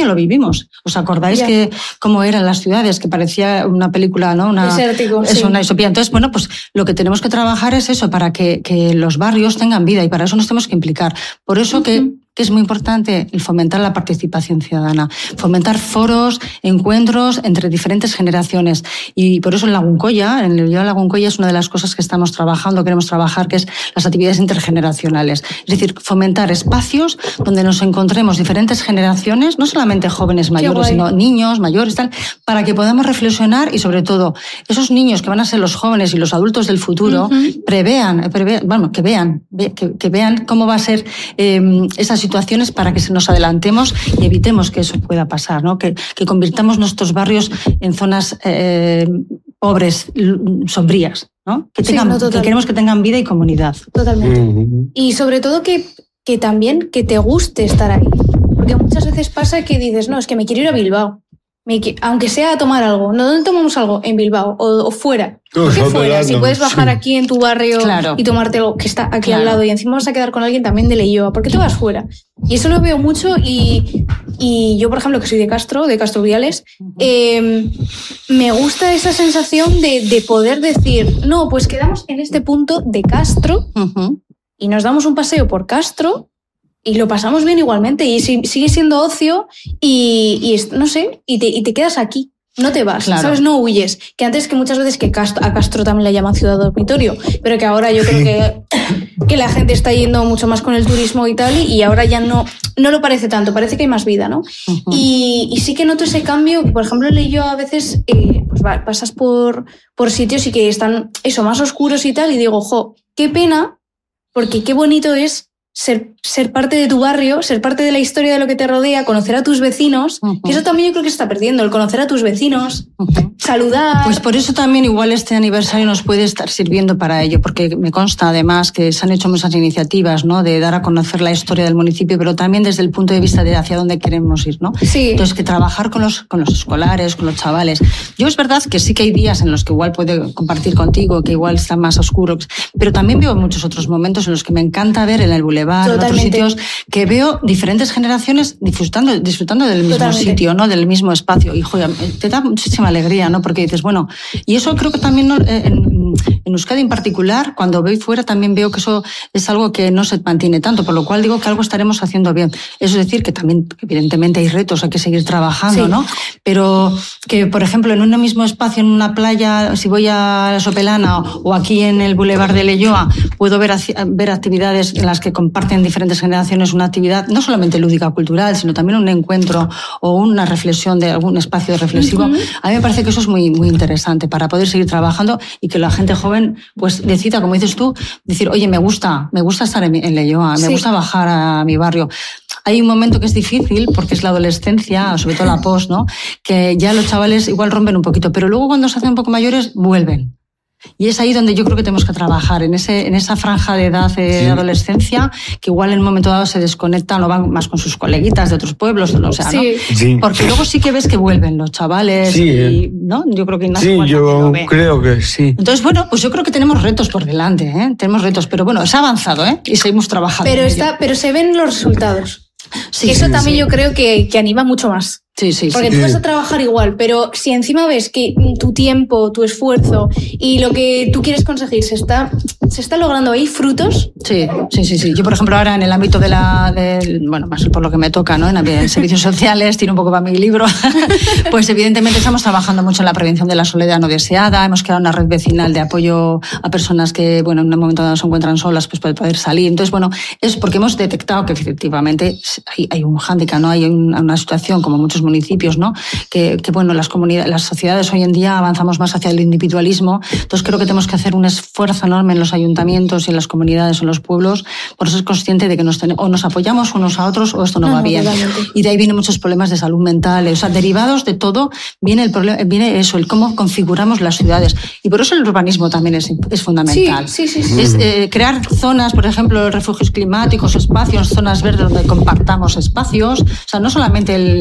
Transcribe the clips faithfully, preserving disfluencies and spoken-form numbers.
también lo vivimos. ¿Os acordáis yeah. que cómo eran las ciudades? Que parecía una película, ¿no? Una, Desértico, es sí. una distopía. Entonces, bueno, pues lo que tenemos que trabajar es eso, para que, que los barrios tengan vida, y para eso nos tenemos que implicar. Por eso uh-huh. que... que es muy importante el fomentar la participación ciudadana, fomentar foros, encuentros entre diferentes generaciones. Y por eso en Laguncoya, en el Leioa Laguncoya, es una de las cosas que estamos trabajando, queremos trabajar, que es las actividades intergeneracionales. Es decir, fomentar espacios donde nos encontremos diferentes generaciones, no solamente jóvenes mayores, sino niños, mayores, tal, para que podamos reflexionar y, sobre todo, esos niños que van a ser los jóvenes y los adultos del futuro, uh-huh. prevean, prevean, bueno, que vean, que, que vean cómo va a ser eh, esas situaciones, para que nos adelantemos y evitemos que eso pueda pasar, ¿no? Que, que convirtamos nuestros barrios en zonas eh, pobres, sombrías, ¿no? Que, tengan, sí, no, que queremos que tengan vida y comunidad. Totalmente. Uh-huh. Y sobre todo que, que también que te guste estar ahí. Porque muchas veces pasa que dices, no, es que me quiero ir a Bilbao. Me, aunque sea a tomar algo. ¿No? ¿Dónde tomamos algo? En Bilbao o, o fuera. ¿Por qué fuera? Si puedes bajar sí. aquí en tu barrio claro. y tomarte algo que está aquí claro. al lado, y encima vas a quedar con alguien también de Leioa. ¿Por qué te vas fuera? Y eso lo veo mucho, y, y yo, por ejemplo, que soy de Castro, de Castro Urdiales, uh-huh. eh, me gusta esa sensación de, de poder decir, no, pues quedamos en este punto de Castro uh-huh. y nos damos un paseo por Castro y lo pasamos bien igualmente, y si, sigue siendo ocio y, y no sé, y te, y te quedas aquí. No te vas, claro. ¿sabes? No huyes. Que antes, que muchas veces que Castro, a Castro también le llaman ciudad dormitorio, pero que ahora yo creo que, que la gente está yendo mucho más con el turismo y tal, y ahora ya no, no lo parece tanto, parece que hay más vida, ¿no? Uh-huh. Y, y sí que noto ese cambio, que por ejemplo leí yo a veces, eh, pues va, pasas por, por sitios y que están eso, más oscuros y tal, y digo, jo, qué pena, porque qué bonito es Ser, ser parte de tu barrio, ser parte de la historia de lo que te rodea, conocer a tus vecinos, uh-huh. que eso también yo creo que se está perdiendo, el conocer a tus vecinos, uh-huh. saludar. Pues por eso también igual este aniversario nos puede estar sirviendo para ello, porque me consta además que se han hecho muchas iniciativas, ¿no? De dar a conocer la historia del municipio, pero también desde el punto de vista de hacia dónde queremos ir, ¿no? Sí. Entonces, que trabajar con los, con los escolares, con los chavales. Yo es verdad que sí que hay días en los que igual puedo compartir contigo, que igual están más oscuros, pero también veo muchos otros momentos en los que me encanta ver en el Boulevard, en otros sitios, que veo diferentes generaciones disfrutando, disfrutando del mismo Totalmente. sitio, ¿no? Del mismo espacio. Y joder, te da muchísima alegría, ¿no? Porque dices, bueno, y eso creo que también ¿no? en, en Euskadi en particular, cuando voy fuera también veo que eso es algo que no se mantiene tanto, por lo cual digo que algo estaremos haciendo bien. Eso es decir, que también evidentemente hay retos, hay que seguir trabajando, sí. ¿no? Pero que, por ejemplo, en un mismo espacio, en una playa, si voy a Sopelana o, o aquí en el Boulevard de Leioa, puedo ver, ver actividades en las que comparten diferentes generaciones una actividad no solamente lúdica cultural, sino también un encuentro o una reflexión de algún espacio reflexivo. Uh-huh. A mí me parece que eso es muy, muy interesante para poder seguir trabajando y que la gente joven pues decida, como dices tú, decir, oye, me gusta, me gusta estar en, en Leioa, me sí. gusta bajar a mi barrio. Hay un momento que es difícil porque es la adolescencia, sobre todo la post, ¿no? Que ya los chavales igual rompen un poquito, pero luego cuando se hacen un poco mayores vuelven. Y es ahí donde yo creo que tenemos que trabajar, en ese en esa franja de edad de sí. adolescencia, que igual en un momento dado se desconectan o van más con sus coleguitas de otros pueblos, o sea, ¿no? Sí. Sí. Porque luego sí que ves que vuelven los chavales, sí, y, ¿no? Yo creo que Ignacio sí, yo creo que sí. Entonces, bueno, pues yo creo que tenemos retos por delante, ¿eh? Tenemos retos, pero bueno, se ha avanzado, ¿eh? Y seguimos trabajando. Pero, está, pero se ven los resultados. Sí, Eso sí, también sí. yo creo que, que anima mucho más. Sí, sí, Porque sí. tú vas a trabajar igual, pero si encima ves que tu tiempo, tu esfuerzo y lo que tú quieres conseguir se está, se está logrando ahí frutos. Sí, sí, sí, sí. Yo, por ejemplo, ahora en el ámbito de la, de, bueno, más por lo que me toca, ¿no? En, en servicios sociales, tiro un poco para mi libro, pues evidentemente estamos trabajando mucho en la prevención de la soledad no deseada. Hemos creado una red vecinal de apoyo a personas que, bueno, en un momento dado se encuentran solas, pues para poder salir. Entonces, bueno, es porque hemos detectado que efectivamente hay, hay un hándicap, ¿no? Hay una, una situación, como muchos municipios, ¿no? Que, que bueno, las comunidades, las sociedades hoy en día avanzamos más hacia el individualismo. Entonces creo que tenemos que hacer un esfuerzo enorme en los ayuntamientos y en las comunidades o en los pueblos por ser consciente de que nos ten, o nos apoyamos unos a otros o esto no, no va bien. Totalmente. Y de ahí vienen muchos problemas de salud mental. O sea, derivados de todo viene el problema, viene eso, el cómo configuramos las ciudades. Y por eso el urbanismo también es, es fundamental. Sí, sí, sí, sí. Es eh, crear zonas, por ejemplo, refugios climáticos, espacios, zonas verdes donde compartamos espacios. O sea, no solamente el pincho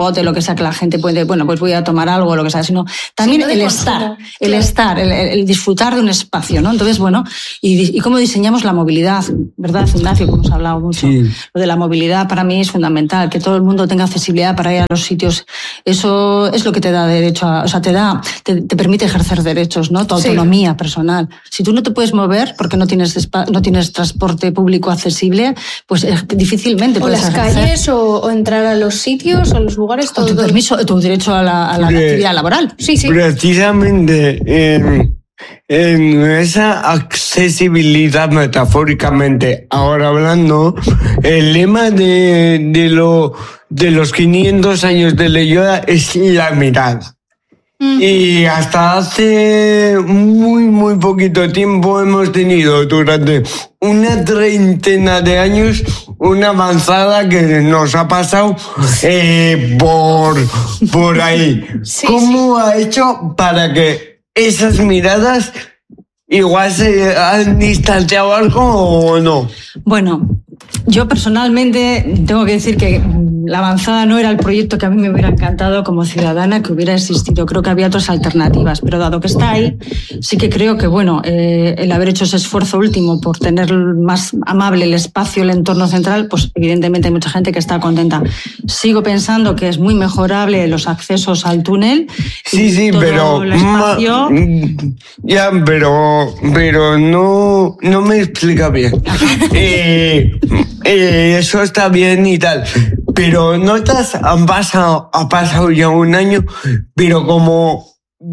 bote, lo que sea, que la gente puede, bueno, pues voy a tomar algo, lo que sea, sino también sí, no el consumo, estar, claro. el estar, el, el disfrutar de un espacio, ¿no? Entonces, bueno, y, y cómo diseñamos la movilidad, ¿verdad, Ignacio? Que hemos hablado mucho. Sí. Lo de la movilidad para mí es fundamental, que todo el mundo tenga accesibilidad para ir a los sitios. Eso es lo que te da derecho a, o sea, te da, te, te permite ejercer derechos, ¿no? Tu autonomía sí. personal. Si tú no te puedes mover porque no tienes, no tienes transporte público accesible, pues difícilmente o puedes las ejercer. calles o, o entrar a los sitios o a los lugares, todo. O tu permiso, tu derecho a la, a la Pre, actividad laboral. Sí, sí. Precisamente en, en esa accesibilidad, metafóricamente, ahora hablando, el lema de, de, lo, de los quinientos años de Leyoa es la mirada. Y hasta hace muy, muy poquito tiempo hemos tenido durante una treintena de años una avanzada que nos ha pasado eh, por, por ahí. Sí, ¿Cómo sí. ha hecho para que esas miradas igual se han distanciado algo o no? Bueno, yo personalmente tengo que decir que la avanzada no era el proyecto que a mí me hubiera encantado como ciudadana que hubiera existido. Creo que había otras alternativas, pero dado que está ahí, sí que creo que bueno, eh, el haber hecho ese esfuerzo último por tener más amable el espacio, el entorno central, pues evidentemente hay mucha gente que está contenta. Sigo pensando que es muy mejorable los accesos al túnel. Sí, sí, todo pero el espacio. Ya, pero pero no no me explica bien. eh, eh, eso está bien y tal. Pero notas, han pasado, ha pasado ya un año, pero como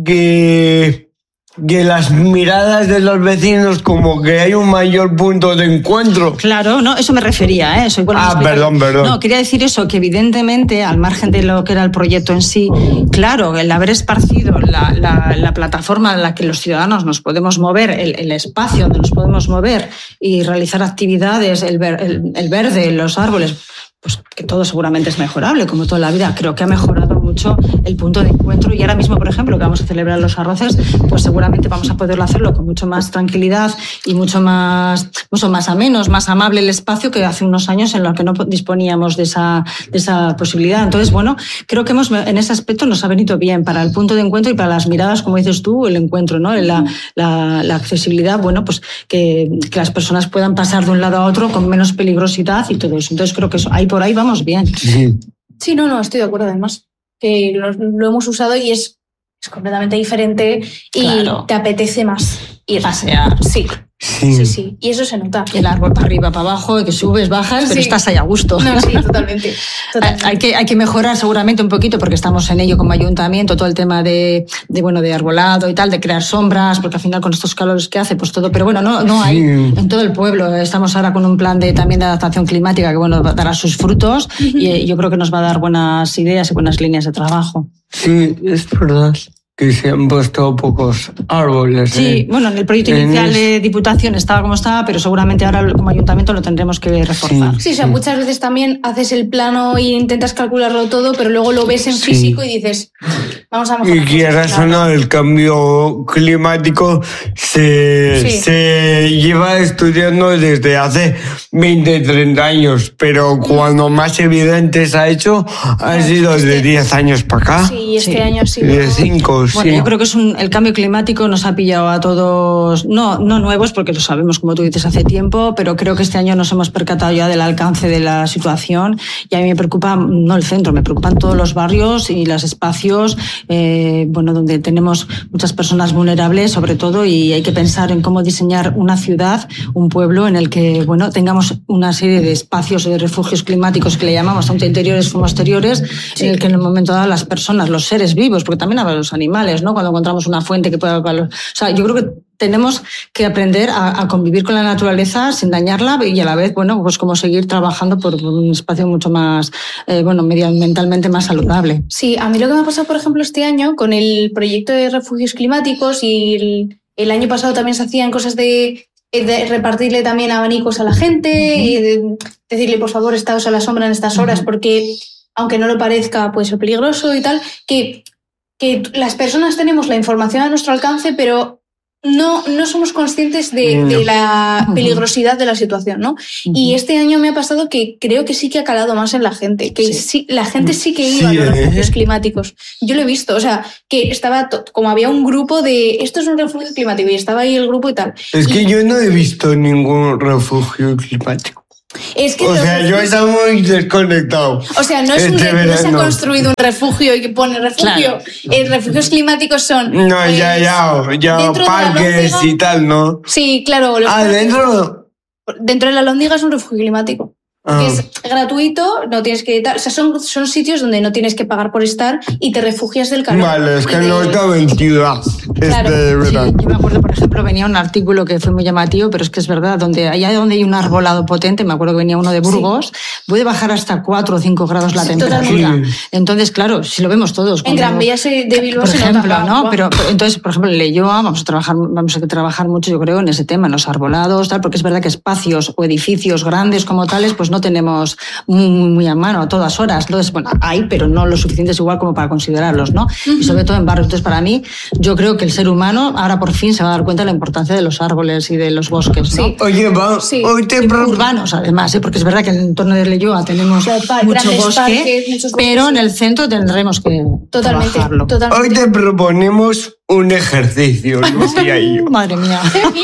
que, que las miradas de los vecinos, como que hay un mayor punto de encuentro. Claro, no, eso me refería, ¿eh? Soy buena ah, perdón, perdón. No, quería decir eso, que evidentemente, al margen de lo que era el proyecto en sí, claro, el haber esparcido la, la, la plataforma en la que los ciudadanos nos podemos mover, el, el espacio donde nos podemos mover y realizar actividades, el, ver, el, el verde, los árboles, pues que todo seguramente es mejorable, como toda la vida. Creo que ha mejorado mucho el punto de encuentro y ahora mismo, por ejemplo, que vamos a celebrar los arroces, pues seguramente vamos a poderlo hacerlo con mucho más tranquilidad y mucho más, mucho más ameno, más amable el espacio que hace unos años en los que no disponíamos de esa, de esa posibilidad. Entonces, bueno, creo que hemos, en ese aspecto nos ha venido bien para el punto de encuentro y para las miradas, como dices tú, el encuentro, ¿no? La, la, la accesibilidad, bueno, pues que, que las personas puedan pasar de un lado a otro con menos peligrosidad y todo eso. Entonces, creo que eso, ahí por ahí vamos bien. Sí, sí no, no, estoy de acuerdo además. Que lo, lo hemos usado y es, es completamente diferente y claro. Te apetece más ir. Pasear. Sí. Sí. sí, sí, y eso se nota. El árbol para arriba, para abajo, que subes, bajas, sí. Pero estás ahí a gusto. No, sí, totalmente. totalmente. Hay, que, hay que mejorar seguramente un poquito porque estamos en ello como ayuntamiento, todo el tema de, de, bueno, de arbolado y tal, de crear sombras, porque al final con estos calores que hace, pues todo, pero bueno, no, no hay sí. En todo el pueblo. Estamos ahora con un plan de, también de adaptación climática que bueno, dará sus frutos uh-huh. y yo creo que nos va a dar buenas ideas y buenas líneas de trabajo. Sí, es verdad. Que se han puesto pocos árboles. Sí, eh, bueno, en el proyecto inicial de es... Diputación estaba como estaba, pero seguramente ahora como ayuntamiento lo tendremos que reforzar. Sí, sí, o sea, muchas veces también haces el plano e intentas calcularlo todo, pero luego lo ves en sí. físico y dices, vamos a mejorar. Y quieras o no, el cambio climático se, sí. se lleva estudiando desde hace veinte, treinta años, pero cuando más evidente se ha hecho ha sido este, de diez años para acá. Sí, este sí. año sí. De cinco. Bueno, sí. yo creo que es un, el cambio climático nos ha pillado a todos, no, no nuevos, porque lo sabemos, como tú dices, hace tiempo, pero creo que este año nos hemos percatado ya del alcance de la situación y a mí me preocupa, no el centro, me preocupan todos los barrios y los espacios, eh, bueno, donde tenemos muchas personas vulnerables, sobre todo, y hay que pensar en cómo diseñar una ciudad, un pueblo en el que, bueno, tengamos una serie de espacios o de refugios climáticos que le llamamos tanto interiores como exteriores, sí. En el que en el momento dado las personas, los seres vivos, porque también habrá los animales, ¿no? Cuando encontramos una fuente que pueda... O sea, yo creo que tenemos que aprender a, a convivir con la naturaleza sin dañarla y a la vez, bueno, pues como seguir trabajando por, por un espacio mucho más, eh, bueno, medioambientalmente más saludable. Sí, a mí lo que me ha pasado, por ejemplo, este año con el proyecto de refugios climáticos y el, el año pasado también se hacían cosas de, de repartirle también abanicos a la gente, uh-huh. y de decirle, por favor, estaos a la sombra en estas horas, uh-huh. porque aunque no lo parezca, puede ser peligroso y tal, que... que las personas tenemos la información a nuestro alcance, pero no, no somos conscientes de, de la peligrosidad de la situación, ¿no? Uh-huh. Y este año me ha pasado que creo que sí que ha calado más en la gente, que sí. Sí, la gente sí que iba sí, a los ¿eh? refugios climáticos. Yo lo he visto, o sea, que estaba, to- como había un grupo de, esto es un refugio climático, y estaba ahí el grupo y tal. Es que y, yo no he visto ningún refugio climático. Es que o sea, yo estaba muy desconectado. O sea, no, es este un re- no se ha verano. construido un refugio y que pone refugio. Claro. Eh, refugios climáticos son... No, pues, ya, ya, ya parques de y tal, ¿no? Sí, claro. Ah, parques, dentro... Dentro de la Lóndiga es un refugio climático. Ah. Es gratuito, no tienes que... O sea, son, son sitios donde no tienes que pagar por estar y te refugias del calor. Vale, es que de... no estaba en ciudad. Claro. Este sí, yo me acuerdo, por ejemplo, venía un artículo que fue muy llamativo, pero es que es verdad, donde allá donde hay un arbolado potente, me acuerdo que venía uno de Burgos, sí. puede bajar hasta cuatro o cinco grados la sí, temperatura. Sí. Entonces, claro, si lo vemos todos. En Gran Vía de Bilbao por se ejemplo, nota, ¿no? Pero, entonces, por ejemplo, en Leioa vamos a trabajar, vamos a trabajar mucho, yo creo, en ese tema, en los arbolados, tal, porque es verdad que espacios o edificios grandes como tales, pues no tenemos muy, muy, muy a mano a todas horas. Entonces, bueno, hay, pero no lo suficientes igual como para considerarlos, ¿no? Uh-huh. Y sobre todo en barrios. Entonces, para mí, yo creo que el ser humano ahora por fin se va a dar cuenta de la importancia de los árboles y de los bosques, ¿no? Sí. Oye, va, sí. hoy te... urbanos, además, ¿eh? Porque es verdad que en el entorno de Leioa tenemos o sea, mucho bosque, parques, muchos pero bosques, en el centro tendremos que totalmente, trabajarlo. Totalmente. Hoy te proponemos un ejercicio, Lucía y yo. Madre mía.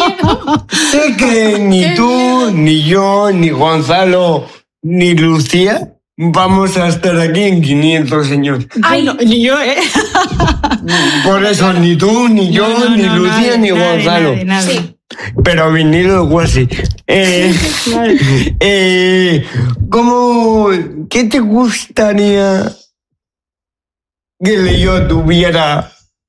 Sé que ni tú, ni yo, ni Gonzalo, ni Lucía vamos a estar aquí en quinientos años. Ay, no, ni yo, ¿eh? Por eso, ni tú, ni yo, no, no, ni no, Lucía, nadie, ni Gonzalo. Nadie, nadie. Sí. Pero vinilo casi. Eh, eh, ¿Cómo, qué te gustaría que Leioa tuviera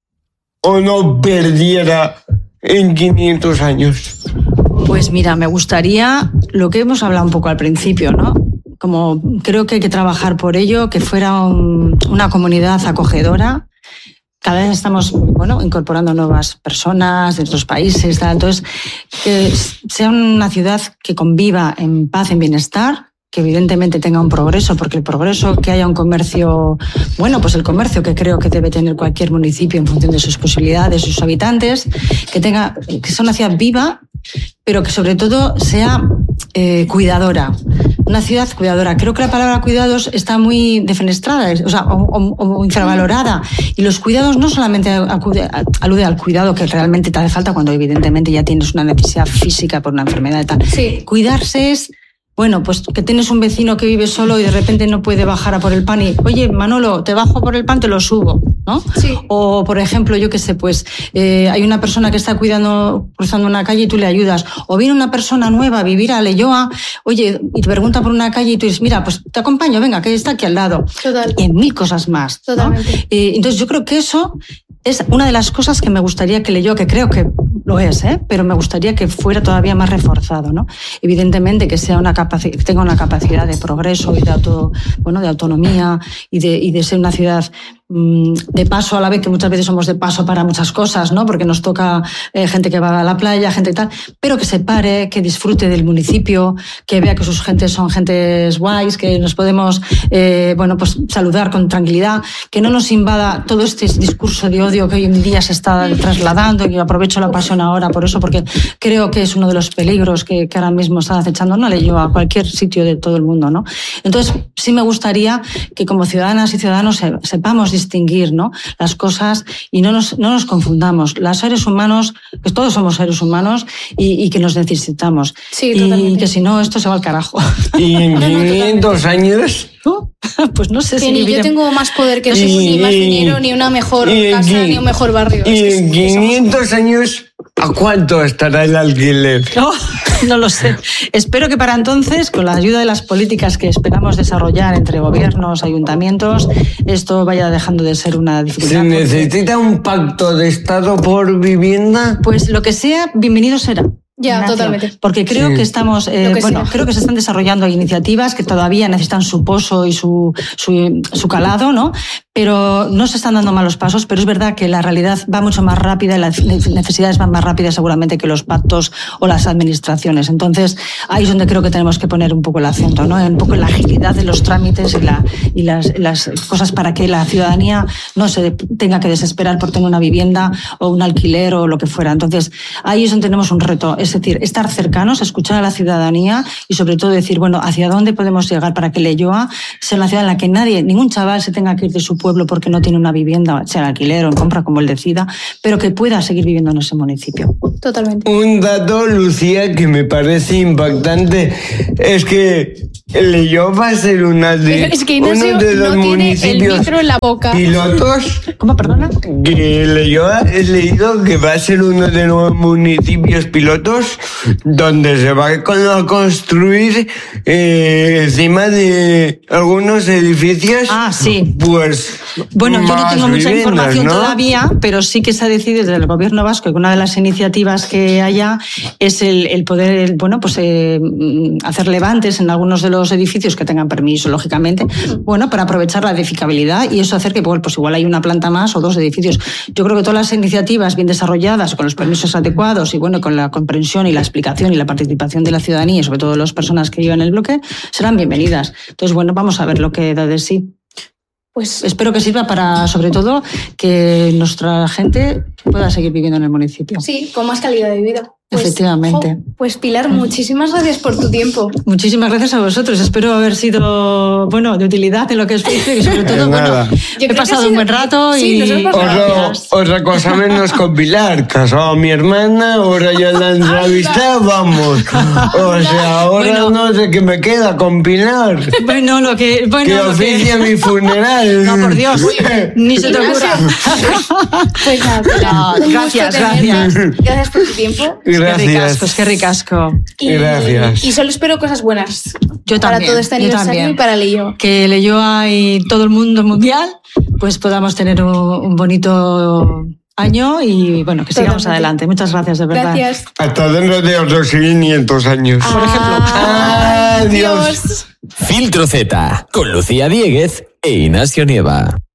o no perdiera en quinientos años? Pues mira, me gustaría lo que hemos hablado un poco al principio, ¿no? Como creo que hay que trabajar por ello, que fuera un, una comunidad acogedora. Cada vez estamos, bueno, incorporando nuevas personas de otros países, tal. Entonces, que sea una ciudad que conviva en paz, en bienestar, que evidentemente tenga un progreso, porque el progreso, que haya un comercio, bueno, pues el comercio que creo que debe tener cualquier municipio en función de sus posibilidades, sus habitantes, que tenga, que sea una ciudad viva, pero que sobre todo sea eh, cuidadora. Una ciudad cuidadora. Creo que la palabra cuidados está muy defenestrada, o sea, o, o, o infravalorada. Y los cuidados no solamente acude, alude al cuidado que realmente te hace falta cuando evidentemente ya tienes una necesidad física por una enfermedad y tal. Sí. Cuidarse es... Bueno, pues que tienes un vecino que vive solo y de repente no puede bajar a por el pan y, oye, Manolo, te bajo por el pan, te lo subo, ¿no? Sí. O, por ejemplo, yo qué sé, pues eh, hay una persona que está cuidando, cruzando una calle y tú le ayudas. O viene una persona nueva a vivir a Leioa, oye, y te pregunta por una calle y tú dices, mira, pues te acompaño, venga, que está aquí al lado. Total. Y en mil cosas más, ¿no? Totalmente. Eh, entonces yo creo que eso es una de las cosas que me gustaría que Leioa, que creo que lo es, ¿eh? Pero me gustaría que fuera todavía más reforzado, ¿no? Evidentemente que sea una capaci- que tenga una capacidad de progreso y de auto, bueno, de autonomía y de, y de ser una ciudad mmm, de paso a la vez, que muchas veces somos de paso para muchas cosas, ¿no? Porque nos toca eh, gente que va a la playa, gente y tal, pero que se pare, que disfrute del municipio, que vea que sus gentes son gentes guays, que nos podemos, eh, bueno, pues saludar con tranquilidad, que no nos invada todo este discurso de odio que hoy en día se está trasladando, y aprovecho la ocasión ahora por eso, porque creo que es uno de los peligros que, que ahora mismo está acechando, no le llevo a cualquier sitio de todo el mundo, ¿no? Entonces, sí me gustaría que como ciudadanas y ciudadanos sepamos distinguir, ¿no?, las cosas y no nos, no nos confundamos. Los seres humanos, que todos somos seres humanos y, y que nos necesitamos. Sí, y que si no, esto se va al carajo. ¿Y en quinientos años? Pues no sé que si ni viviré... yo tengo más poder que tú, ni más dinero, ni una mejor y, casa, y, ni un mejor barrio. Y es en que, quinientos años, ¿a cuánto estará el alquiler? No, no lo sé. Espero que para entonces, con la ayuda de las políticas que esperamos desarrollar entre gobiernos, ayuntamientos, esto vaya dejando de ser una dificultad. ¿Se necesita un pacto de Estado por vivienda? Pues lo que sea, bienvenido será. Ya, Ignacio, totalmente. Porque creo sí. que estamos, eh, que bueno, sea. creo que se están desarrollando iniciativas que todavía necesitan su pozo y su, su, su calado, ¿no? pero no se están dando malos pasos, pero es verdad que la realidad va mucho más rápida y las necesidades van más rápidas seguramente que los pactos o las administraciones. Entonces, ahí es donde creo que tenemos que poner un poco el acento, ¿no? Un poco en la agilidad de los trámites y, la, y las, las cosas para que la ciudadanía no se tenga que desesperar por tener una vivienda o un alquiler o lo que fuera. Entonces, ahí es donde tenemos un reto, es decir, estar cercanos, escuchar a la ciudadanía y sobre todo decir, bueno, ¿hacia dónde podemos llegar para que Leioa sea una ciudad en la que nadie, ningún chaval se tenga que ir de su pueblo porque no tiene una vivienda, sea en alquiler o en compra, como él decida, pero que pueda seguir viviendo en ese municipio? Totalmente. Un dato, Lucía, que me parece impactante es que Leioa va a ser una de, es que uno de los no municipios tiene el micro en la boca. pilotos. ¿Cómo, perdona? Que Leioa, he leído que va a ser uno de los municipios pilotos donde se va a construir eh, encima de algunos edificios. Ah, sí. Pues bueno, yo no tengo mucha viviendas, información, ¿no? todavía, pero sí que se ha decidido desde el gobierno vasco que una de las iniciativas que haya es el, el poder, bueno, pues eh, hacer levantes en algunos de los edificios que tengan permiso, lógicamente, bueno, para aprovechar la edificabilidad y eso hacer que, bueno, pues igual hay una planta más o dos edificios. Yo creo que todas las iniciativas bien desarrolladas, con los permisos adecuados y, bueno, con la comprensión y la explicación y la participación de la ciudadanía y sobre todo de las personas que viven en el bloque, serán bienvenidas. Entonces, bueno, vamos a ver lo que da de sí. Pues espero que sirva para, sobre todo, que nuestra gente pueda seguir viviendo en el municipio. Sí, con más calidad de vida. Pues, efectivamente. Jo, pues Pilar, muchísimas gracias por tu tiempo. Muchísimas gracias a vosotros. Espero haber sido, bueno, de utilidad en lo que es Facebook y sobre todo, bueno, he pasado un buen rato sí, y... Otra, otra cosa menos con Pilar, casado a mi hermana, ahora ya la entrevista, vamos. O sea, ahora bueno, no sé qué me queda con Pilar. Bueno, lo que... Bueno, que lo oficia que... mi funeral. No, por Dios, ni se te ocurra. Pues nada, Pilar, no, gracias, gracias. Gracias por tu tiempo. Gracias. Qué ricasco, qué ricasco. Y, Gracias. Y solo espero cosas buenas. Yo para también, todo este aniversario y para Leioa. Que Leioa y todo el mundo mundial pues podamos tener un, un bonito año y bueno, que sigamos Totalmente. adelante. Muchas gracias, de verdad. Gracias. Hasta dentro de otros quinientos años. Por ejemplo. Adiós. Filtro Z, con Lucía Diéguez e Ignacio Nieva.